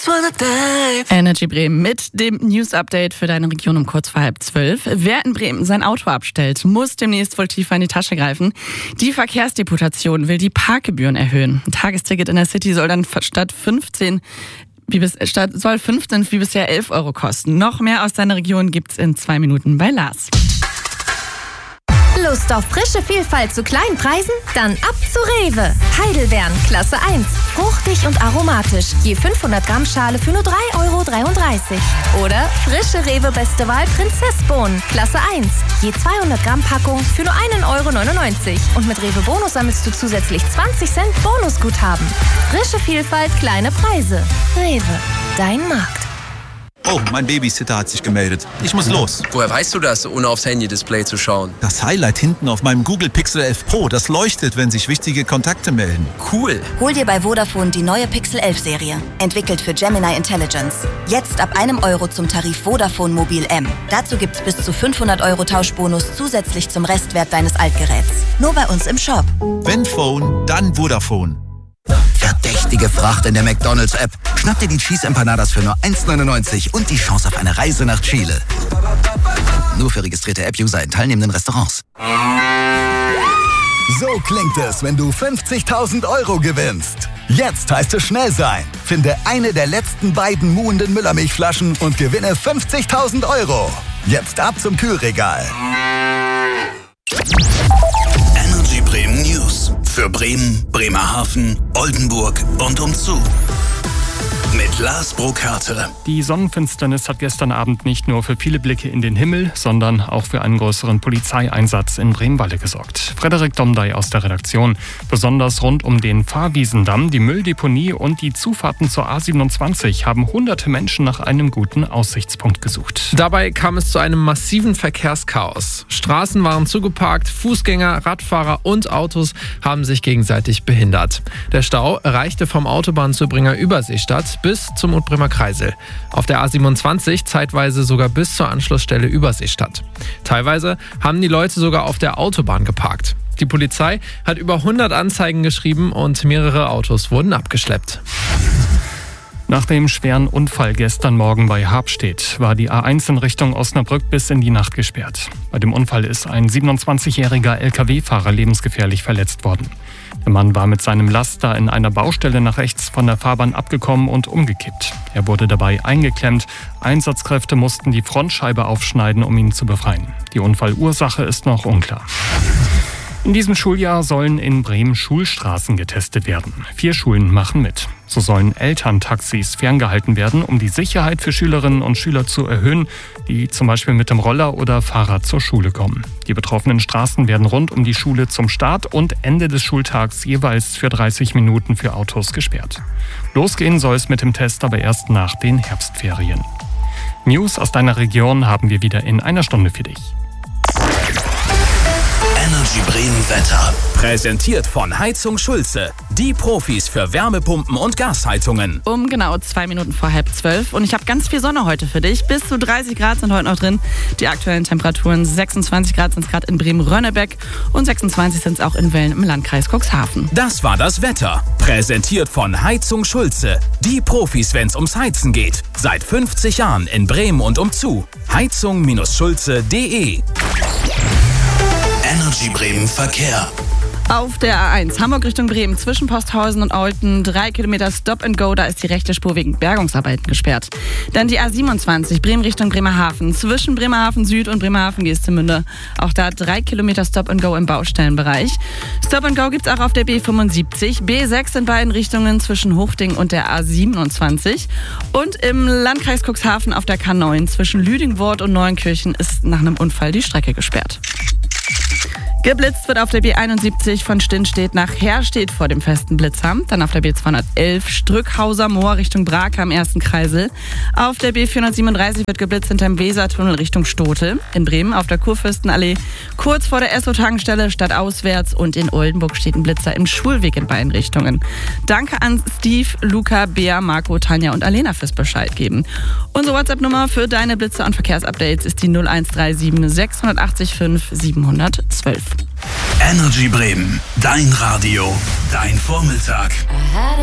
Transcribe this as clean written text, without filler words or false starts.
Energy Bremen mit dem News-Update für deine Region um kurz vor 11:30. Wer in Bremen sein Auto abstellt, muss demnächst wohl tiefer in die Tasche greifen. Die Verkehrsdeputation will die Parkgebühren erhöhen. Ein Tagesticket in der City soll dann statt 15 wie bisher 11 Euro kosten. Noch mehr aus deiner Region gibt's in 2 Minuten bei Lars. Lust auf frische Vielfalt zu kleinen Preisen? Dann ab zu Rewe. Heidelbeeren, Klasse 1. Fruchtig und aromatisch. Je 500 Gramm Schale für nur 3,33 Euro. Oder frische Rewe Beste Wahl Prinzessbohnen, Klasse 1. Je 200 Gramm Packung für nur 1,99 Euro. Und mit Rewe Bonus sammelst du zusätzlich 20 Cent Bonusguthaben. Frische Vielfalt, kleine Preise. Rewe, dein Markt. Oh, mein Babysitter hat sich gemeldet. Ich muss los. Woher weißt du das, ohne aufs Handy-Display zu schauen? Das Highlight hinten auf meinem Google Pixel 11 Pro, das leuchtet, wenn sich wichtige Kontakte melden. Cool. Hol dir bei Vodafone die neue Pixel 11 Serie. Entwickelt für Gemini Intelligence. Jetzt ab 1 Euro zum Tarif Vodafone Mobil M. Dazu gibt's bis zu 500 Euro Tauschbonus zusätzlich zum Restwert deines Altgeräts. Nur bei uns im Shop. Wenn Phone, dann Vodafone. Verdächtige Fracht in der McDonald's-App. Schnapp dir die Cheese Empanadas für nur 1,99 und die Chance auf eine Reise nach Chile. Nur für registrierte App-User in teilnehmenden Restaurants. So klingt es, wenn du 50.000 Euro gewinnst. Jetzt heißt es schnell sein. Finde eine der letzten beiden muhenden Müllermilchflaschen und gewinne 50.000 Euro. Jetzt ab zum Kühlregal. Energy Bremen News. Für Bremen, Bremerhaven, Oldenburg und umzu. Mit Lars Burkhardt. Die Sonnenfinsternis hat gestern Abend nicht nur für viele Blicke in den Himmel, sondern auch für einen größeren Polizeieinsatz in Bremenwalde gesorgt. Frederik Domdey aus der Redaktion. Besonders rund um den Fahrwiesendamm, die Mülldeponie und die Zufahrten zur A27 haben hunderte Menschen nach einem guten Aussichtspunkt gesucht. Dabei kam es zu einem massiven Verkehrschaos. Straßen waren zugeparkt, Fußgänger, Radfahrer und Autos haben sich gegenseitig behindert. Der Stau reichte vom Autobahnzubringer Überseestadt bis zum Utbremer Kreisel. Auf der A27 zeitweise sogar bis zur Anschlussstelle Überseestadt. Teilweise haben die Leute sogar auf der Autobahn geparkt. Die Polizei hat über 100 Anzeigen geschrieben und mehrere Autos wurden abgeschleppt. Nach dem schweren Unfall gestern Morgen bei Habstedt war die A1 in Richtung Osnabrück bis in die Nacht gesperrt. Bei dem Unfall ist ein 27-jähriger Lkw-Fahrer lebensgefährlich verletzt worden. Der Mann war mit seinem Laster in einer Baustelle nach rechts von der Fahrbahn abgekommen und umgekippt. Er wurde dabei eingeklemmt. Einsatzkräfte mussten die Frontscheibe aufschneiden, um ihn zu befreien. Die Unfallursache ist noch unklar. In diesem Schuljahr sollen in Bremen Schulstraßen getestet werden. 4 Schulen machen mit. So sollen Elterntaxis ferngehalten werden, um die Sicherheit für Schülerinnen und Schüler zu erhöhen, die zum Beispiel mit dem Roller oder Fahrrad zur Schule kommen. Die betroffenen Straßen werden rund um die Schule zum Start und Ende des Schultags jeweils für 30 Minuten für Autos gesperrt. Losgehen soll es mit dem Test aber erst nach den Herbstferien. News aus deiner Region haben wir wieder in einer Stunde für dich. Energy Bremen Wetter. Präsentiert von Heizung Schulze. Die Profis für Wärmepumpen und Gasheizungen. Um genau 2 Minuten vor 11:30. Und ich habe ganz viel Sonne heute für dich. Bis zu 30 Grad sind heute noch drin. Die aktuellen Temperaturen 26 Grad sind es gerade in Bremen-Rönnebeck und 26 sind es auch in Wellen im Landkreis Cuxhaven. Das war das Wetter. Präsentiert von Heizung Schulze. Die Profis, wenn es ums Heizen geht. Seit 50 Jahren in Bremen und umzu. Heizung-schulze.de. Energy Bremen Verkehr. Auf der A1 Hamburg Richtung Bremen zwischen Posthausen und Olten 3 Kilometer Stop and Go, da ist die rechte Spur wegen Bergungsarbeiten gesperrt. Dann die A27 Bremen Richtung Bremerhaven zwischen Bremerhaven Süd und Bremerhaven Geestemünde. Auch da 3 Kilometer Stop and Go im Baustellenbereich. Stop and Go gibt's auch auf der B75, B6 in beiden Richtungen zwischen Hochding und der A27. Und im Landkreis Cuxhaven auf der K9 zwischen Lüdingwort und Neuenkirchen ist nach einem Unfall die Strecke gesperrt. Geblitzt wird auf der B71 von Stinnstedt nach Herstedt vor dem festen Blitzamt. Dann auf der B211 Strückhauser Moor Richtung Brake am ersten Kreisel. Auf der B437 wird geblitzt hinterm Wesertunnel Richtung Stote. In Bremen auf der Kurfürstenallee kurz vor der Esso-Tankstelle stadtauswärts. Und in Oldenburg steht ein Blitzer im Schulweg in beiden Richtungen. Danke an Steve, Luca, Bea, Marco, Tanja und Alena fürs Bescheid geben. Unsere WhatsApp-Nummer für deine Blitzer und Verkehrsupdates ist die 0137 680 5 712. Energy Bremen, dein Radio, dein Vormittag.